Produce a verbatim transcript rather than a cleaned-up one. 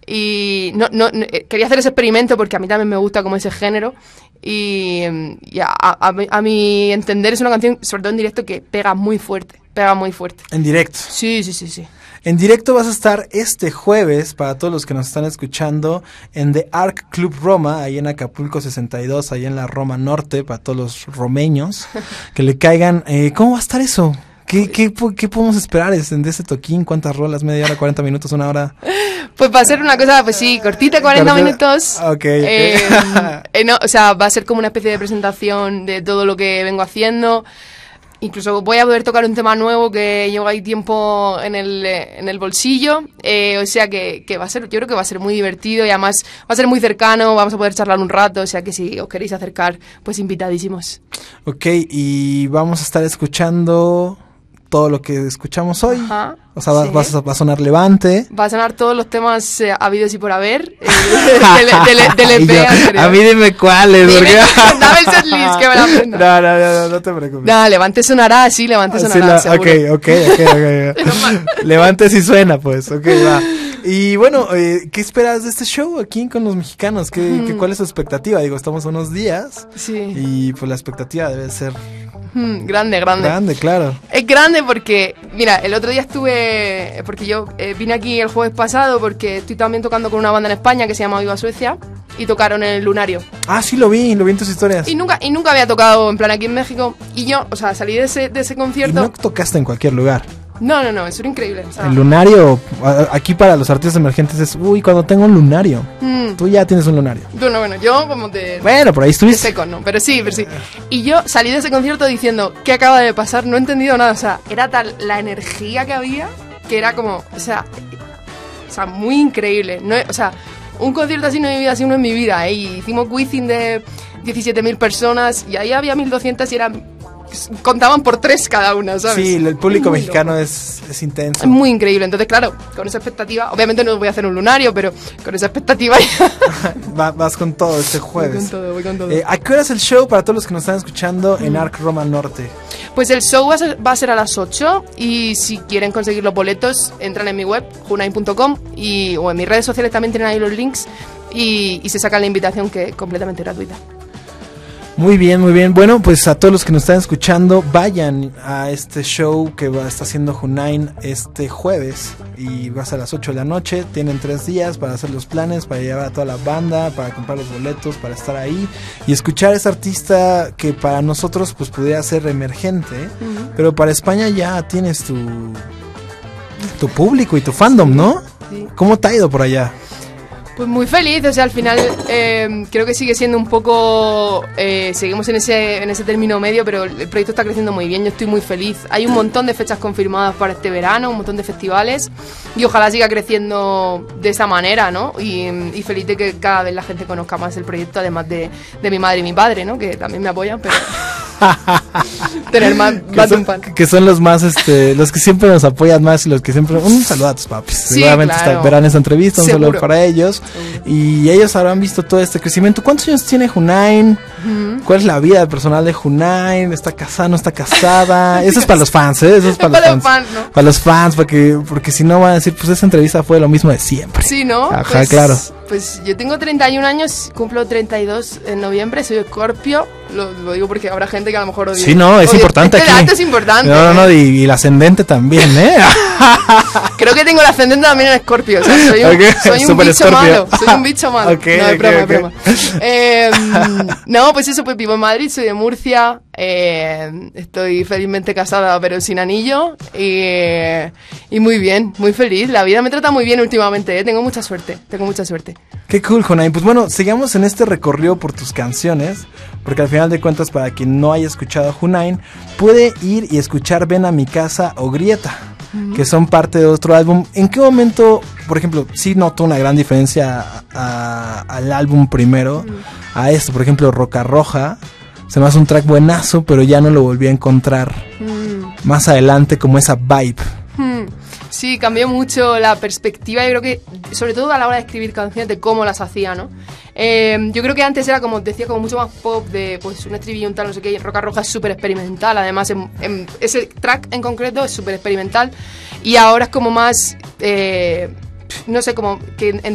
Y no, no, no, quería hacer ese experimento porque a mí también me gusta como ese género. Y, y a, a, a mi entender es una canción, sobre todo en directo, que pega muy fuerte. Pega muy fuerte. En directo. Sí, sí, sí, sí. En directo vas a estar este jueves, para todos los que nos están escuchando, en The Arc Club Roma, ahí en Acapulco sesenta y dos, ahí en la Roma Norte, para todos los romeños, que le caigan. Eh, ¿Cómo va a estar eso? ¿Qué, qué, qué podemos esperar de ese toquín? ¿Cuántas rolas? ¿Media hora, cuarenta minutos, una hora? Pues va a ser una cosa, pues sí, cortita, cuarenta minutos. Ok. Eh, eh, no, o sea, va a ser como una especie de presentación de todo lo que vengo haciendo. Incluso voy a poder tocar un tema nuevo que llevo ahí tiempo en el, en el bolsillo. Eh, o sea que, que va a ser, yo creo que va a ser muy divertido y además va a ser muy cercano, vamos a poder charlar un rato. O sea que si os queréis acercar, pues invitadísimos. Ok, y vamos a estar escuchando todo lo que escuchamos hoy. Ajá, o sea, va, sí. vas a, va a sonar Levante. Va a sonar todos los temas eh, habidos y por haber. Eh, del, del, del E P yo, anterior. A mí dime cuáles. Dime, Porque... dame el setlist que me la aprendo. No, no, no, no, no te preocupes. No, Levante sonará, sí, Levante sonará, sí, la, seguro. Ok, ok, ok, okay. Levante sí suena, pues, ok, va. Y bueno, eh, ¿qué esperas de este show aquí con los mexicanos? ¿Qué, mm. ¿qué, ¿Cuál es tu expectativa? Digo, estamos a unos días. Sí. Y pues la expectativa debe ser... Mm, grande, grande. Grande, claro. Es grande porque, mira, el otro día estuve, porque yo eh, vine aquí el jueves pasado porque estoy también tocando con una banda en España que se llama Viva Suecia y tocaron en el Lunario. Ah, sí, lo vi, lo vi en tus historias. Y nunca, y nunca había tocado en plan aquí en México y yo, o sea, salí de ese, de ese concierto. Y no tocaste en cualquier lugar. No, no, no, eso era increíble. O sea, el lunario, aquí para los artistas emergentes es, uy, cuando tengo un lunario. Mm. Tú ya tienes un lunario. Bueno, bueno, yo como de... Bueno, por ahí estuviste. De seco, no, pero sí, pero sí. Y yo salí de ese concierto diciendo, ¿qué acaba de pasar? No he entendido nada, o sea, era tal la energía que había, que era como, o sea, o sea muy increíble. No, o sea, un concierto así no he vivido así uno en mi vida, ¿eh? Y hicimos Wizzing de diecisiete mil personas y ahí había mil doscientas y eran... contaban por tres cada una, ¿sabes? Sí, el público mexicano es, es intenso. Es muy increíble, entonces claro, con esa expectativa, obviamente no voy a hacer un lunario, pero con esa expectativa Va, vas con todo este jueves. Voy con todo, voy con todo. Eh, ¿A qué hora es el show para todos los que nos están escuchando en Arc Roma Norte? Pues el show va a ser, va a, ser a las ocho y si quieren conseguir los boletos entran en mi web, junain punto com y, o en mis redes sociales también tienen ahí los links y, y se sacan la invitación que es completamente gratuita. Muy bien, muy bien. Bueno, pues a todos los que nos están escuchando, vayan a este show que va a estar haciendo Junain este jueves y va a ser a las ocho de la noche. Tienen tres días para hacer los planes, para llevar a toda la banda, para comprar los boletos, para estar ahí y escuchar a ese artista que para nosotros pues pudiera ser emergente, uh-huh. pero para España ya tienes tu tu público y tu fandom, ¿no? Sí. ¿Cómo te ha ido por allá? Pues muy feliz, o sea, al final eh, creo que sigue siendo un poco, eh, seguimos en ese en ese término medio, pero el proyecto está creciendo muy bien, yo estoy muy feliz. Hay un montón de fechas confirmadas para este verano, un montón de festivales y ojalá siga creciendo de esa manera, ¿no? Y, y feliz de que cada vez la gente conozca más el proyecto, además de, de mi madre y mi padre, ¿no? Que también me apoyan, pero... tener más, más que, son, un pan. que son los más, este, los que siempre nos apoyan más y los que siempre... Un saludo a tus papis. Sí, seguramente claro. está, verán esta entrevista, un Seguro. saludo para ellos. Y ellos habrán visto todo este crecimiento. ¿Cuántos años tiene Junain? Uh-huh. ¿Cuál es la vida personal de Junain? ¿Está casada, no está casada? Eso es para los fans, ¿eh? Eso es para, para los fans. fans ¿no? Para los fans, porque, porque si no van a decir, pues esa entrevista fue lo mismo de siempre. Sí, ¿no? Ajá, pues, claro. Pues yo tengo treinta y un años, cumplo treinta y dos en noviembre, soy Escorpio. Lo, lo digo porque habrá gente que a lo mejor odia. Sí, no, es odia. importante este aquí. dato es importante. No, no, no, y, y el ascendente también, ¿eh? Creo que tengo el ascendente también en Escorpio. O sea, soy un, okay. soy un bicho Scorpio. malo. Soy un bicho malo. Okay, no, es okay, broma, okay. es broma. Eh, no, pues eso, pues vivo en Madrid, soy de Murcia. Eh, estoy felizmente casada, pero sin anillo. Y, y muy bien, muy feliz. La vida me trata muy bien últimamente, ¿eh? Tengo mucha suerte, tengo mucha suerte. Qué cool, Junain. Pues bueno, sigamos en este recorrido por tus canciones, porque al final de cuentas, para quien no haya escuchado a Junain, puede ir y escuchar Ven a mi casa o Grieta, uh-huh. que son parte de otro álbum. ¿En qué momento, por ejemplo, sí noto una gran diferencia a, a, al álbum primero, uh-huh. a esto? Por ejemplo, Roca Roja, se me hace un track buenazo, pero ya no lo volví a encontrar uh-huh. más adelante como esa vibe. Uh-huh. Sí, cambió mucho la perspectiva, yo creo que, sobre todo a la hora de escribir canciones, de cómo las hacía, ¿no? Eh, yo creo que antes era, como decía, como mucho más pop, de pues un estribillo, un tal, no sé qué, y Roca Roja es súper experimental, además en, en ese track en concreto es súper experimental, y ahora es como más, eh, no sé, como que en